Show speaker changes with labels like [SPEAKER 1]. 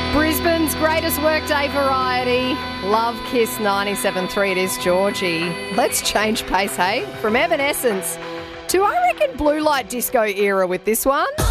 [SPEAKER 1] Brisbane's greatest workday variety. Love Kiss 97.3. It is Georgie. Let's change pace, hey? From Evanescence to, I reckon, Blue Light Disco era with this one.